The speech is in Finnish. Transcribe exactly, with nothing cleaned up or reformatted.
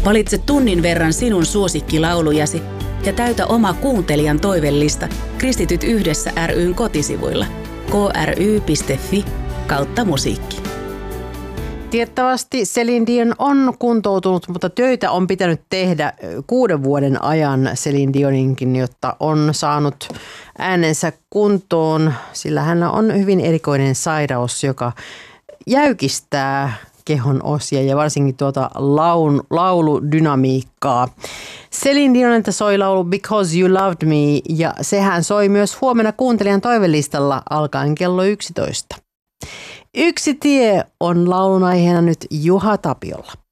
Valitse tunnin verran sinun suosikkilaulujasi ja täytä oma kuuntelijan toivellista Kristityt yhdessä ry:n kotisivuilla kry piste fi kautta musiikki. Tiettävästi Celine Dion on kuntoutunut, mutta töitä on pitänyt tehdä kuuden vuoden ajan Celine Dioninkin, jotta on saanut äänensä kuntoon, sillä hänellä on hyvin erikoinen sairaus, joka jäykistää kehon osia ja varsinkin tuota laun, lauludynamiikkaa. Celine Dionilta soi laulu Because You Loved Me ja sehän soi myös huomenna kuuntelijan toivelistalla alkaen kello yksitoista. Yksi tie on laulun aiheena nyt Juha Tapiolla.